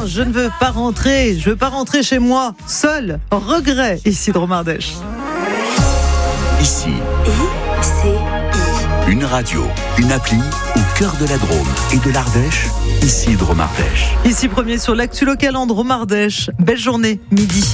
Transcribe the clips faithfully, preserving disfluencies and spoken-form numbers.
je ne veux pas rentrer, je veux pas rentrer chez moi, seul, regret, ici de Romardèche. Ici, I C I. une radio, une appli au cœur de la Drôme et de l'Ardèche, ici de Romardèche. Ici premier sur l'actu local en Romardèche. Belle journée, midi.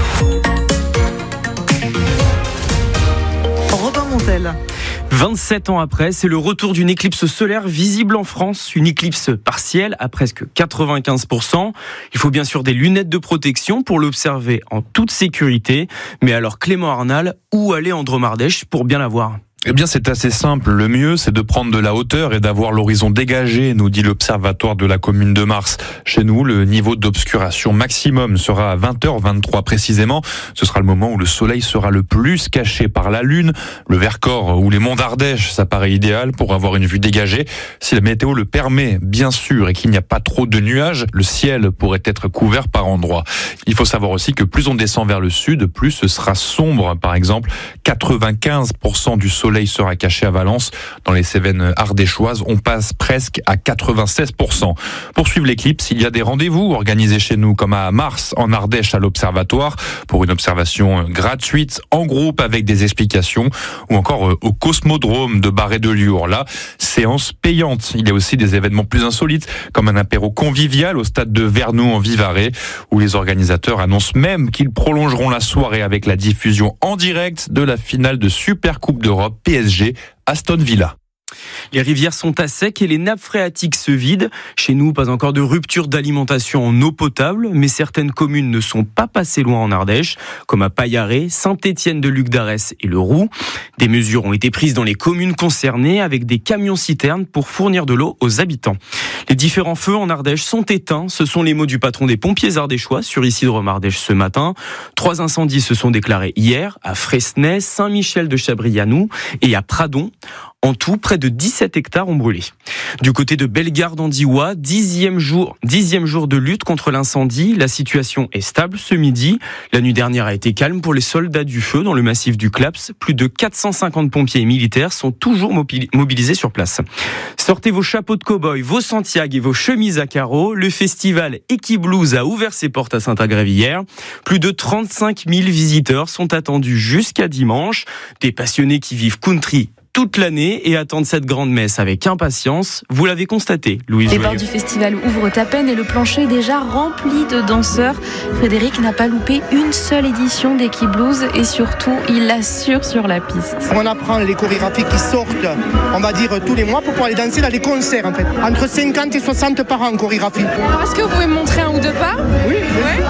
Robin Montel. vingt-sept ans après, c'est le retour d'une éclipse solaire visible en France. Une éclipse partielle à presque quatre-vingt-quinze pour cent. Il faut bien sûr des lunettes de protection pour l'observer en toute sécurité. Mais alors Clément Arnal, où aller en Drôme-Ardèche pour bien la voir ? Eh bien, c'est assez simple. Le mieux, c'est de prendre de la hauteur et d'avoir l'horizon dégagé, nous dit l'Observatoire de la commune de Mars. Chez nous, le niveau d'obscuration maximum sera à vingt heures vingt-trois précisément. Ce sera le moment où le soleil sera le plus caché par la lune. Le Vercors ou les monts d'Ardèche, ça paraît idéal pour avoir une vue dégagée. Si la météo le permet, bien sûr, et qu'il n'y a pas trop de nuages, le ciel pourrait être couvert par endroits. Il faut savoir aussi que plus on descend vers le sud, plus ce sera sombre. Par exemple, quatre-vingt-quinze pour cent du soleil sera caché à Valence. Dans les Cévennes ardéchoises, on passe presque à quatre-vingt-seize pour cent. Pour suivre l'éclipse, il y a des rendez-vous organisés chez nous, comme à Mars, en Ardèche, à l'Observatoire, pour une observation gratuite, en groupe, avec des explications, ou encore au Cosmodrome de Barré-de-Liour. Là, séance payante. Il y a aussi des événements plus insolites, comme un apéro convivial au stade de Vernou en Vivarais, où les organisateurs annoncent même qu'ils prolongeront la soirée avec la diffusion en direct de la finale de Supercoupe d'Europe P S G Aston Villa. Les rivières sont à sec et les nappes phréatiques se vident. Chez nous, pas encore de rupture d'alimentation en eau potable, mais certaines communes ne sont pas passées loin en Ardèche, comme à Paillaré, Saint-Étienne-de-Luc-d'Arès et Le Roux. Des mesures ont été prises dans les communes concernées avec des camions-citernes pour fournir de l'eau aux habitants. Les différents feux en Ardèche sont éteints. Ce sont les mots du patron des pompiers ardéchois sur ici de Romardèche ce matin. Trois incendies se sont déclarés hier à Fresnay, Saint-Michel-de-Chabrianou et à Pradon. En tout, près de dix-sept hectares ont brûlé. Du côté de Bellegarde en Diois, dixième jour, dixième jour de lutte contre l'incendie. La situation est stable ce midi. La nuit dernière a été calme pour les soldats du feu dans le massif du Claps. Plus de quatre cent cinquante pompiers et militaires sont toujours mobilisés sur place. Sortez vos chapeaux de cow-boy, vos Santiago et vos chemises à carreaux. Le festival Equiblues a ouvert ses portes à Saint-Agrève hier. Plus de trente-cinq mille visiteurs sont attendus jusqu'à dimanche. Des passionnés qui vivent country toute l'année et attendent cette grande messe avec impatience. Vous l'avez constaté, Louise Les Joyeux. portes du festival ouvrent à peine et le plancher est déjà rempli de danseurs. Frédéric n'a pas loupé une seule édition d'Equiblues et surtout, il assure sur la piste. On apprend les chorégraphies qui sortent, on va dire, tous les mois pour pouvoir aller danser dans les concerts, en fait. Entre cinquante et soixante par an en chorégraphie. Alors, est-ce que vous pouvez me montrer un ou deux pas ? Oui. Ouais.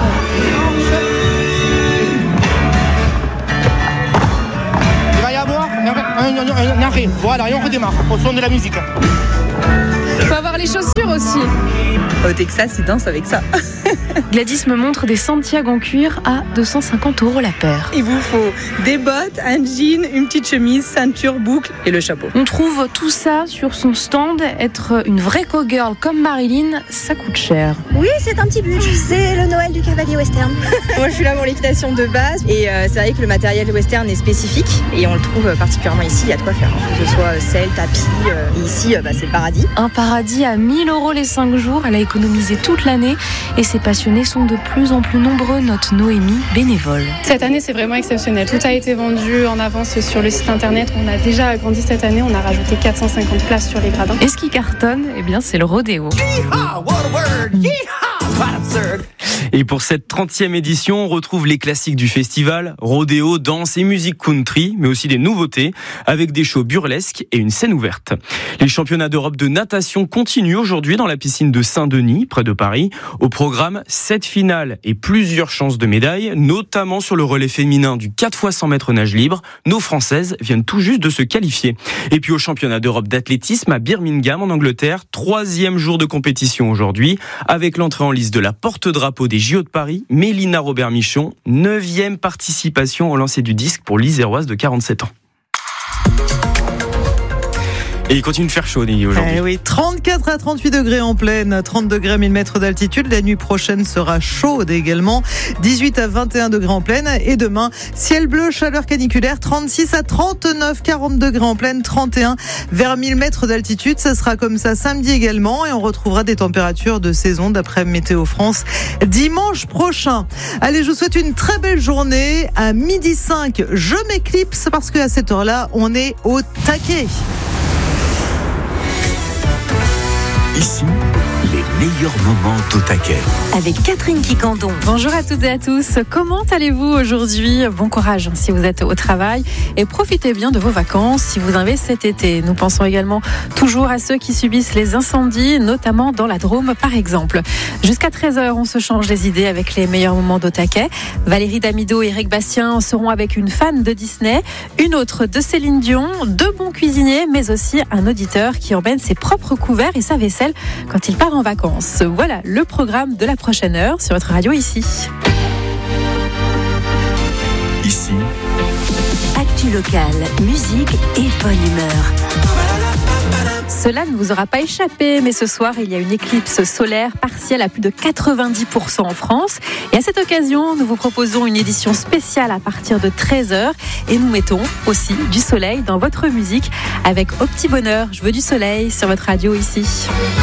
Il va y avoir un, un, un, un arrêt, voilà, et on redémarre au son de la musique. Il faut avoir les chaussures aussi. Au Texas, ils dansent avec ça. Gladys me montre des Santiago en cuir à deux cent cinquante euros la paire. Il vous faut des bottes, un jean, une petite chemise, ceinture, boucle et le chapeau. On trouve tout ça sur son stand. Être une vraie cowgirl comme Marilyn, ça coûte cher. Oui, c'est un petit budget. C'est le Noël du cavalier western. Moi, je suis là pour l'équitation de base. Et euh, c'est vrai que le matériel western est spécifique. Et on le trouve particulièrement ici. Il y a de quoi faire. Que ce soit selle, tapis. Euh, et ici, euh, bah, c'est le paradis. Un paradis à mille euros les cinq jours. Elle a économisé toute l'année. Et ses passionnés sont de plus en plus nombreux, note Noémie, bénévole. Cette année, c'est vraiment exceptionnel. Tout a été vendu en avance sur le site internet. On a déjà agrandi cette année. On a rajouté quatre cent cinquante places sur les gradins. Et ce qui cartonne, eh bien, c'est le rodéo. Yeehaw, what a word. Yeehaw, what absurd. Et pour cette trentième édition, on retrouve les classiques du festival, rodéo, danse et musique country, mais aussi des nouveautés, avec des shows burlesques et une scène ouverte. Les championnats d'Europe de natation continuent aujourd'hui dans la piscine de Saint-Denis, près de Paris. Au programme, sept finales et plusieurs chances de médailles, notamment sur le relais féminin du quatre fois cent mètres nage libre. Nos Françaises viennent tout juste de se qualifier. Et puis au championnat d'Europe d'athlétisme à Birmingham, en Angleterre, troisième jour de compétition aujourd'hui, avec l'entrée en lice de la porte-drapeau des J O de Paris, Mélina Robert-Michon, neuvième participation au lancer du disque pour l'Iséroise de quarante-sept ans. Et il continue de faire chaud aujourd'hui. Eh oui, trente-quatre à trente-huit degrés en plaine, trente degrés à mille mètres d'altitude. La nuit prochaine sera chaude également, dix-huit à vingt et un degrés en plaine. Et demain, ciel bleu, chaleur caniculaire, trente-six à trente-neuf, quarante degrés en plaine, trente et un vers mille mètres d'altitude. Ça sera comme ça samedi également et on retrouvera des températures de saison d'après Météo France dimanche prochain. Allez, je vous souhaite une très belle journée. À midi cinq, je m'éclipse parce qu'à cette heure-là, on est au taquet. Ici, les meilleurs moments d'au taquet. Avec Catherine Quicandon. Bonjour à toutes et à tous. Comment allez-vous aujourd'hui ? Bon courage si vous êtes au travail et profitez bien de vos vacances si vous en avez cet été. Nous pensons également toujours à ceux qui subissent les incendies, notamment dans la Drôme par exemple. Jusqu'à treize heures, on se change les idées avec les meilleurs moments d'au taquet. Valérie Damido et Eric Bastien seront avec une fan de Disney, une autre de Céline Dion, deux bons cuisiniers, mais aussi un auditeur qui emmène ses propres couverts et sa vaisselle quand il part en vacances. Voilà le programme de la prochaine heure sur votre radio ici. Ici, Actu locale, musique et bonne humeur. Cela ne vous aura pas échappé, mais ce soir, il y a une éclipse solaire partielle à plus de quatre-vingt-dix pour cent en France. Et à cette occasion, nous vous proposons une édition spéciale à partir de treize heures. Et nous mettons aussi du soleil dans votre musique avec Au Petit Bonheur. Je veux du soleil sur votre radio ici.